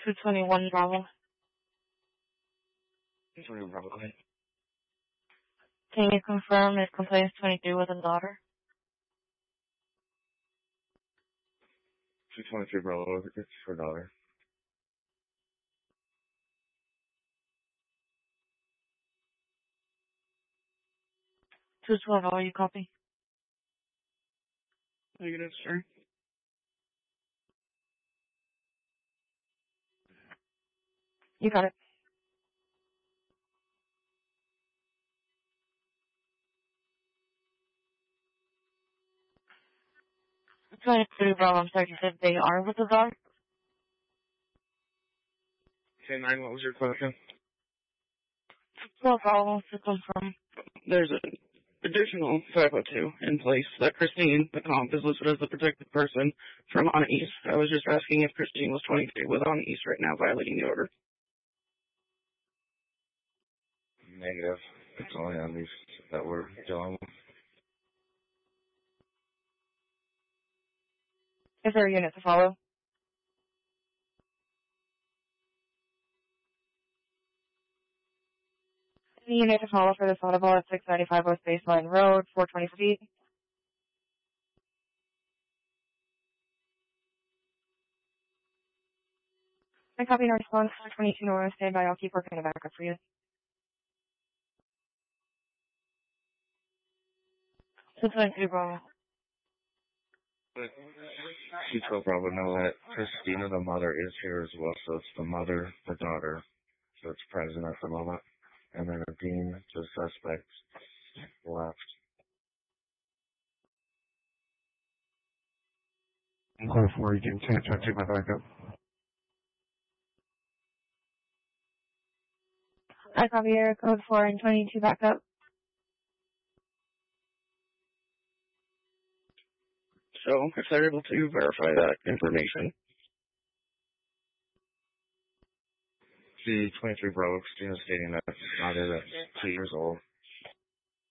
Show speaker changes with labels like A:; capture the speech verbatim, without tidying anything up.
A: two twenty-one Bravo.
B: two twenty-one Bravo, go ahead.
A: Can you confirm if complaint twenty-three with a daughter?
B: two twenty-three Bravo, it's her daughter.
A: two twelve, are you copy?
C: Negative, sir.
A: You got it. twenty-three Bravo, I'm sorry, you said they are with the daughter?
B: ten nine, what was your question?
A: twelve Bravo wants to confirm.
C: There's an additional five oh two in place that Christine, the comp, is listed as the protected person from on East. I was just asking if Christine was twenty-three with on East right now, violating the order.
B: Negative. It's only on these that we're dealing with.
A: Is there a unit to follow? The unit to follow for this audible at six ninety-five West Baseline Road, four twenty feet. I copy your response for twenty-two North. Stand by. I'll keep working to back up for you. two twenty-three Bravo.
B: two twelve Bravo, know that Christina, the mother, is here as well, so it's the mother, the daughter, so it's present at the moment. And then a Dean, the suspect, left. Code four, you can check, check my backup.
A: I copy your code four and twenty-two backup.
C: So, if they're able to verify that information.
B: See, twenty-three Bravo, Christina stating that it's not that's two years old.